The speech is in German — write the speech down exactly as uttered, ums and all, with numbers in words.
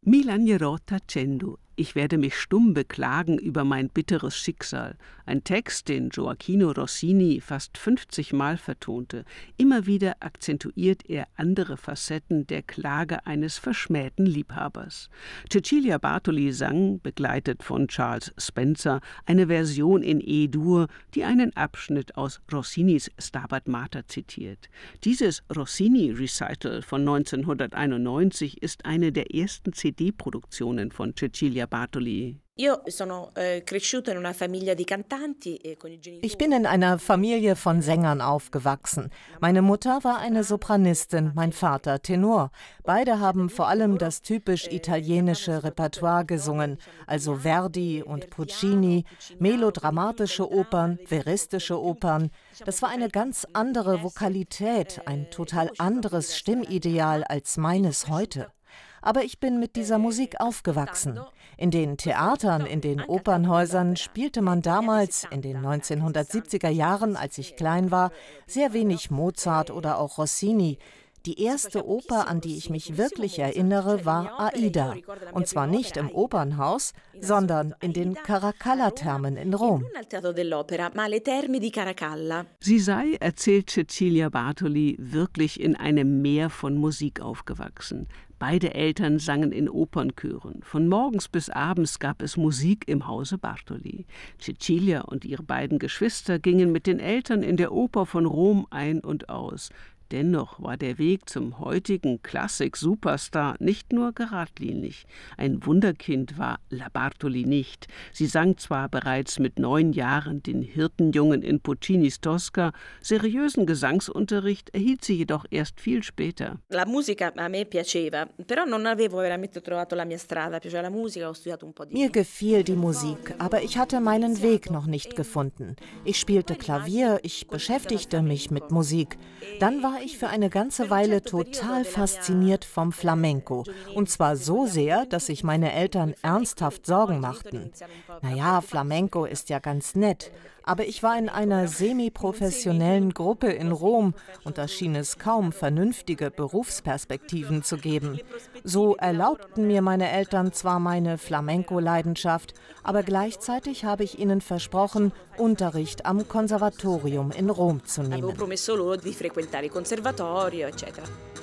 Mi lagnerò tacendo. Ich werde mich stumm beklagen über mein bitteres Schicksal. Ein Text, den Gioachino Rossini fast fünfzig Mal vertonte. Immer wieder akzentuiert er andere Facetten der Klage eines verschmähten Liebhabers. Cecilia Bartoli sang, begleitet von Charles Spencer, eine Version in E-Dur, die einen Abschnitt aus Rossinis Stabat Mater zitiert. Dieses Rossini-Recital von neunzehnhunderteinundneunzig ist eine der ersten C D-Produktionen von Cecilia Bartoli. Ich bin in einer Familie von Sängern aufgewachsen. Meine Mutter war eine Sopranistin, mein Vater Tenor. Beide haben vor allem das typisch italienische Repertoire gesungen, also Verdi und Puccini, melodramatische Opern, veristische Opern. Das war eine ganz andere Vokalität, ein total anderes Stimmideal als meines heute. Aber ich bin mit dieser Musik aufgewachsen. In den Theatern, in den Opernhäusern spielte man damals, in den neunzehnhundertsiebziger Jahren, als ich klein war, sehr wenig Mozart oder auch Rossini. Die erste Oper, an die ich mich wirklich erinnere, war Aida. Und zwar nicht im Opernhaus, sondern in den Caracalla-Thermen in Rom. Sie sei, erzählt Cecilia Bartoli, wirklich in einem Meer von Musik aufgewachsen. Beide Eltern sangen in Opernchören. Von morgens bis abends gab es Musik im Hause Bartoli. Cecilia und ihre beiden Geschwister gingen mit den Eltern in der Oper von Rom ein und aus. Dennoch war der Weg zum heutigen Klassik-Superstar nicht nur geradlinig. Ein Wunderkind war La Bartoli nicht. Sie sang zwar bereits mit neun Jahren den Hirtenjungen in Puccinis Tosca, seriösen Gesangsunterricht erhielt sie jedoch erst viel später. La musica a me piaceva, però non avevo veramente trovato la mia strada. Piaceva la musica, ho studiato un po' di. Mir gefiel die Musik, aber ich hatte meinen Weg noch nicht gefunden. Ich spielte Klavier, ich beschäftigte mich mit Musik. Dann war ich für eine ganze Weile total fasziniert vom Flamenco. Und zwar so sehr, dass sich meine Eltern ernsthaft Sorgen machten. Naja, Flamenco ist ja ganz nett. Aber ich war in einer semi-professionellen Gruppe in Rom und da schien es kaum vernünftige Berufsperspektiven zu geben. So erlaubten mir meine Eltern zwar meine Flamenco-Leidenschaft, aber gleichzeitig habe ich ihnen versprochen, Unterricht am Konservatorium in Rom zu nehmen.